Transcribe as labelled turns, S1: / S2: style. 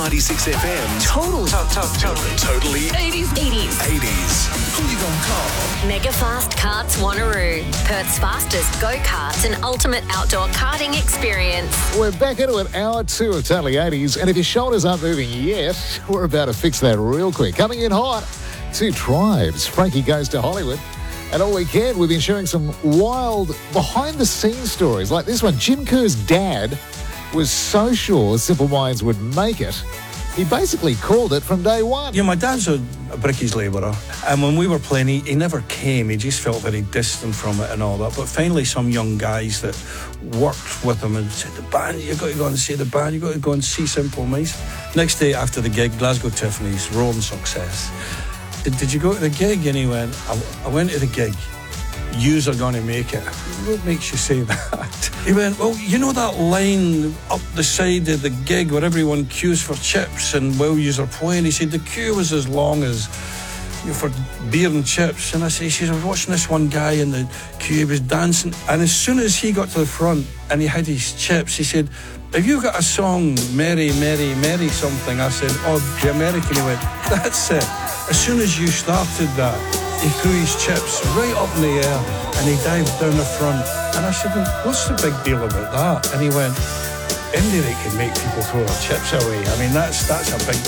S1: 96 FM. Totally
S2: 80s.
S1: 80s. Who you gonna call?
S2: Mega Fast Karts Wanneroo, Perth's fastest go-karts and ultimate outdoor karting experience.
S3: We're back into it, hour 2 of Totally 80s. And if your shoulders aren't moving yet, we're about to fix that real quick. Coming in hot, 2 Tribes. Frankie Goes to Hollywood. And all weekend, we've been sharing some wild behind-the-scenes stories. Like this one, Jim Kerr's dad was so sure Simple Minds would make it, he basically called it from day one.
S4: Yeah, my dad's a brickies labourer, and when we were playing, he never came. He just felt very distant from it and all that. But finally, some young guys that worked with him and said, "The band, you got to go and see the band. You got to go and see Simple Minds." Next day after the gig, Glasgow Tiffany's, roaring success. Did you go to the gig? And he went, I went to the gig. Yous are going to make it. What makes you say that? He went, well, you know that line up the side of the gig where everyone queues for chips and while yous are playing? He said the queue was as long as for beer and chips. And I said, I was watching this one guy in the queue, he was dancing. And as soon as he got to the front and he had his chips, he said, have you got a song, Mary, Mary, Mary something? I said, oh, the American. He went, that's it. As soon as you started that, he threw his chips right up in the air and he dived down the front. And I said, well, what's the big deal about that? And he went, anybody can make people throw their chips away. I mean, that's a big